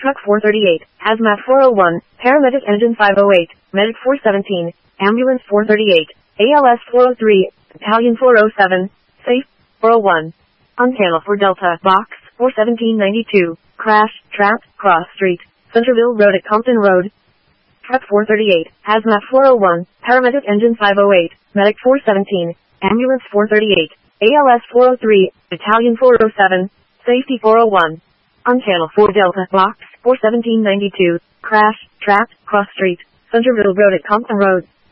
Truck 438, Hazmat 401, Paramedic Engine 508, Medic 417, Ambulance 438, ALS 403, Battalion 407, Safe 401. On channel 4 Delta, Box 41792, Crash, Trap, Cross Street, Centerville Road at Compton Road. Truck 438, Hazmat 401, Paramedic Engine 508, Medic 417, Ambulance 438, ALS 403, Battalion 407, Safety 401. On channel 4 Delta, Box 41792, Crash, Trap, Cross Street, Centerville Road at Compton Road.